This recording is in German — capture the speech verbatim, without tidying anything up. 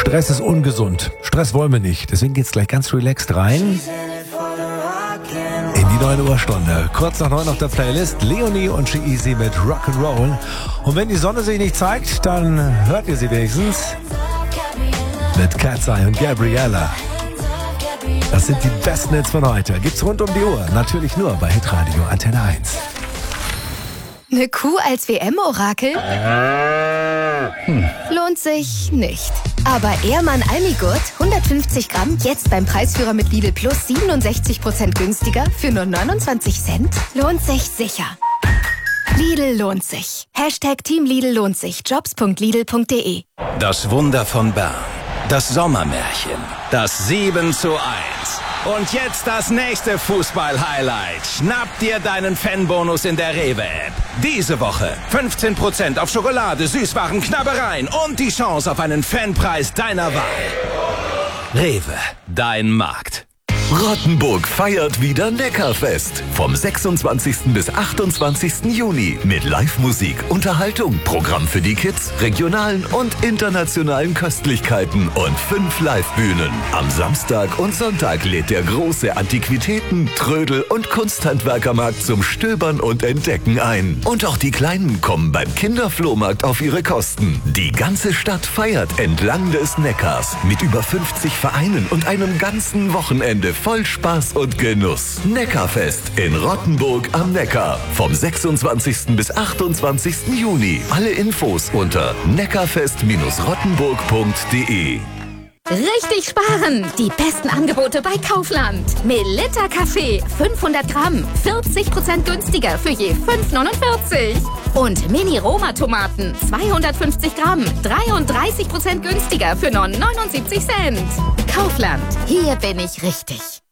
Stress ist ungesund. Stress wollen wir nicht. Deswegen geht's gleich ganz relaxed rein in die neunte Urstunde. Kurz nach neun auf der Playlist. Leonie und G-Eazy mit Rock'n'Roll. Und wenn die Sonne sich nicht zeigt, dann hört ihr sie wenigstens mit Cat's Eye und Gabriella. Das sind die besten Hits von heute. Gibt's rund um die Uhr. Natürlich nur bei Hitradio Antenne eins. Eine Kuh als W M-Orakel? Hm. Lohnt sich nicht. Aber Ehrmann Almigurt, hundertfünfzig Gramm, jetzt beim Preisführer mit Lidl Plus siebenundsechzig Prozent günstiger für nur neunundzwanzig Cent? Lohnt sich sicher. Lidl lohnt sich. Hashtag Team Lidl lohnt sich. Jobs punkt lidl punkt de. Das Wunder von Bern. Das Sommermärchen. Das sieben zu eins. Und jetzt das nächste Fußball-Highlight. Schnapp dir deinen Fanbonus in der Rewe-App. Diese Woche fünfzehn Prozent auf Schokolade, Süßwaren, Knabbereien und die Chance auf einen Fanpreis deiner Wahl. Rewe, dein Markt. Rottenburg feiert wieder Neckarfest. Vom sechsundzwanzigsten bis achtundzwanzigsten Juni. Mit Live-Musik, Unterhaltung, Programm für die Kids, regionalen und internationalen Köstlichkeiten und fünf Live-Bühnen. Am Samstag und Sonntag lädt der große Antiquitäten-, Trödel- und Kunsthandwerkermarkt zum Stöbern und Entdecken ein. Und auch die Kleinen kommen beim Kinderflohmarkt auf ihre Kosten. Die ganze Stadt feiert entlang des Neckars mit über fünfzig Vereinen und einem ganzen Wochenende voll Spaß und Genuss. Neckarfest in Rottenburg am Neckar. Vom sechsundzwanzigsten bis achtundzwanzigsten Juni. Alle Infos unter neckarfest Bindestrich rottenburg punkt de. Richtig sparen! Die besten Angebote bei Kaufland. Melitta Kaffee, fünfhundert Gramm, vierzig Prozent günstiger für je fünf neunundvierzig. Und Mini-Roma-Tomaten, zweihundertfünfzig Gramm, dreiunddreißig Prozent günstiger für nur neunundsiebzig Cent. Kaufland, hier bin ich richtig.